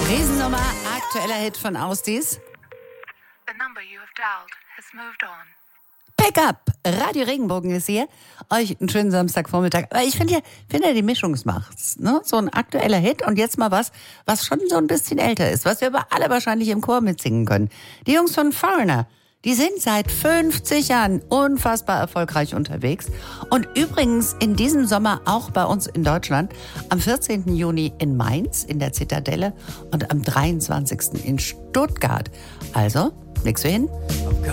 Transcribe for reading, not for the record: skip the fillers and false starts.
Riesennummer, aktueller Hit von Austis. The number you have dialed has moved on. Pick up! Radio Regenbogen ist hier. Euch einen schönen Samstagvormittag. Aber ich finde ja, die Mischung macht's. Ne? So ein aktueller Hit und jetzt mal was schon so ein bisschen älter ist, was wir aber alle wahrscheinlich im Chor mitsingen können. Die Jungs von Foreigner, die sind seit 50 Jahren unfassbar erfolgreich unterwegs. Und übrigens in diesem Sommer auch bei uns in Deutschland. Am 14. Juni in Mainz in der Zitadelle und am 23. in Stuttgart. Also, nix für hin.